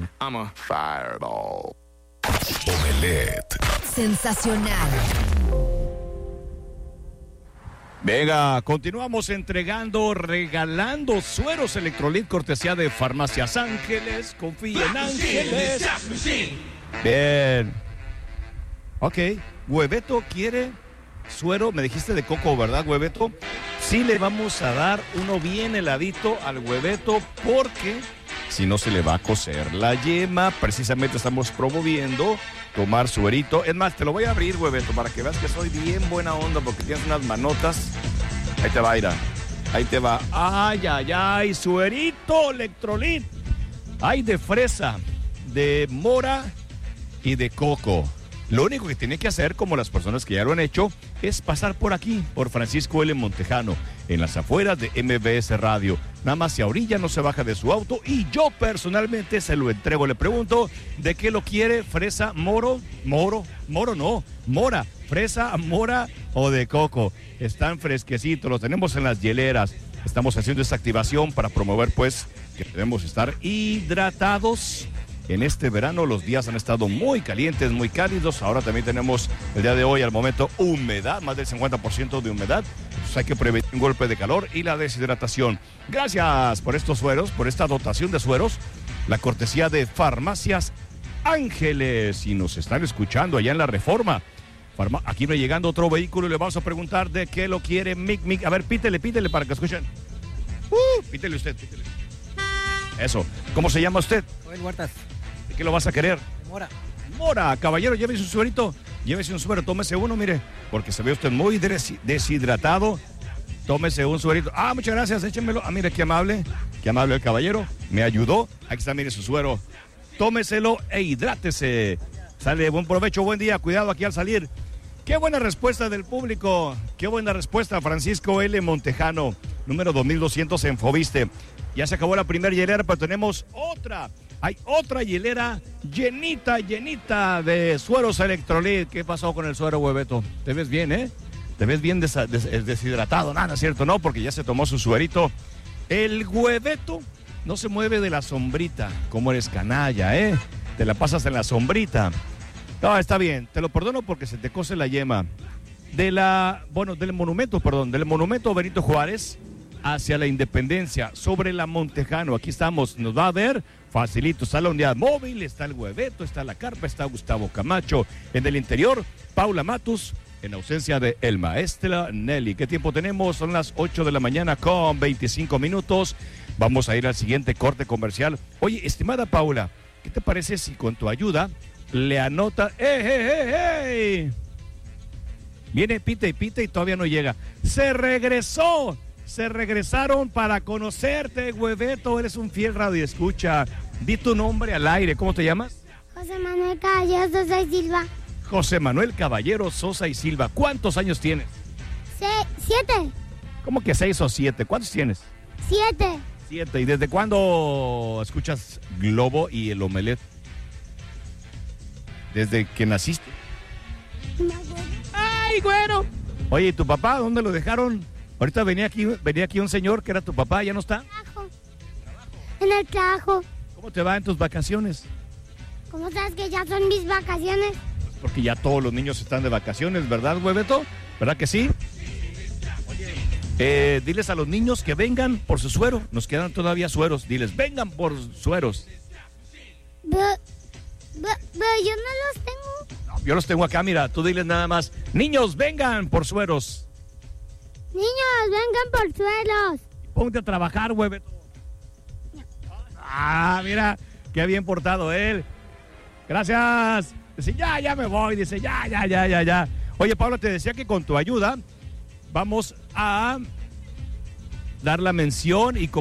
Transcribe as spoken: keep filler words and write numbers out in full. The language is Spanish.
I'm a fireball. Omelette. Sensacional. Venga, continuamos entregando, regalando sueros Electrolit, cortesía de Farmacias Ángeles. Confía en Ángeles. Bien. Ok, Hueveto quiere suero, me dijiste de coco, ¿verdad, Hueveto? Sí le vamos a dar uno bien heladito al Hueveto porque si no se le va a cocer la yema. Precisamente estamos promoviendo tomar suerito. Es más, te lo voy a abrir, Hueveto, para que veas que soy bien buena onda porque tienes unas manotas. Ahí te va, Ira. Ahí te va. Ay, ay, ay, suerito Electrolit. Hay de fresa, de mora y de coco. Lo único que tiene que hacer, como las personas que ya lo han hecho, es pasar por aquí, por Francisco L. Montejano, en las afueras de M B S Radio. Nada más se orilla, no se baja de su auto y yo personalmente se lo entrego. Le pregunto, ¿de qué lo quiere? ¿Fresa, moro? ¿Moro? ¿Moro no? ¿Mora? ¿Fresa, mora o de coco? Están fresquecitos, los tenemos en las hieleras. Estamos haciendo esta activación para promover, pues, que debemos estar hidratados. En este verano los días han estado muy calientes, muy cálidos. Ahora también tenemos el día de hoy al momento humedad, más del cincuenta por ciento de humedad. Entonces hay que prevenir un golpe de calor y la deshidratación. Gracias por estos sueros, por esta dotación de sueros. La cortesía de Farmacias Ángeles. Y nos están escuchando allá en La Reforma. Farma... Aquí va llegando otro vehículo y le vamos a preguntar de qué lo quiere Mic Mic. A ver, pítele, pítele para que escuchen. Uh, pítele usted, pítele. Eso. ¿Cómo se llama usted? Joel Huertas. ¿De qué lo vas a querer? De mora. Mora, caballero, llévese un suerito. Llévese un suero, tómese uno, mire. Porque se ve usted muy des- deshidratado. Tómese un suerito. Ah, muchas gracias, échenmelo. Ah, mire, qué amable. Qué amable el caballero. Me ayudó. Aquí está, mire su suero. Tómeselo e hidrátese. Sale, buen provecho, buen día. Cuidado aquí al salir. Qué buena respuesta del público. Qué buena respuesta, Francisco L. Montejano. Número dos mil doscientos en Fobiste. Ya se acabó la primera hielera, pero tenemos otra. Hay otra hielera llenita, llenita de sueros Electrolit. ¿Qué pasó con el suero, Hueveto? Te ves bien, ¿eh? Te ves bien des- des- deshidratado. Nada, ¿cierto? No, porque ya se tomó su suerito. El Hueveto no se mueve de la sombrita. ¿Cómo eres canalla, eh? Te la pasas en la sombrita. No, está bien. Te lo perdono porque se te cose la yema. De la, bueno, del monumento, perdón, del monumento Benito Juárez hacia la Independencia, sobre la Montejano. Aquí estamos, nos va a ver facilito. Está la unidad móvil, está el Hueveto, está la carpa, está Gustavo Camacho. En el interior, Paula Matus, en ausencia de el maestro Nelly. ¿Qué tiempo tenemos? Son las ocho de la mañana con veinticinco minutos. Vamos a ir al siguiente corte comercial. Oye, estimada Paula, ¿qué te parece si con tu ayuda le anota? ¡Eh, eh, eh, eh! Viene pita y pita y todavía no llega. ¡Se regresó! Se regresaron para conocerte, Hueveto. Eres un fiel radioescucha. Di tu nombre al aire. ¿Cómo te llamas? José Manuel Caballero Sosa y Silva. José Manuel Caballero Sosa y Silva. ¿Cuántos años tienes? Se, siete. ¿Cómo que seis o siete? ¿Cuántos tienes? Siete. Siete. ¿Y desde cuándo escuchas Globo y el Omelette? ¿Desde que naciste? ¡Ay, güero! Oye, ¿y tu papá dónde lo dejaron? Ahorita venía aquí, venía aquí un señor que era tu papá, ¿ya no está? Trabajo. En el trabajo. ¿Cómo te va en tus vacaciones? ¿Cómo sabes que ya son mis vacaciones? Pues porque ya todos los niños están de vacaciones, ¿verdad, Hueveto? ¿Verdad que sí? Oye, eh, diles a los niños que vengan por su suero. Nos quedan todavía sueros. Diles, vengan por sueros. Pero, pero, pero yo no los tengo. No, yo los tengo acá, mira. Tú diles nada más. Niños, vengan por sueros. Niños, vengan por suelos. Ponte a trabajar, Hueveto. Ah, mira, qué bien portado él. Gracias. Dice, ya, ya me voy. Dice, ya, ya, ya, ya, ya. Oye, Pablo, te decía que con tu ayuda vamos a dar la mención y